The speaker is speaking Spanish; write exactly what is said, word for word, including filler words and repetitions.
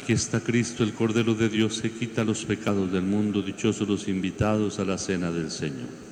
Aquí está Cristo, el Cordero de Dios, que quita los pecados del mundo. Dichosos los invitados a la cena del Señor.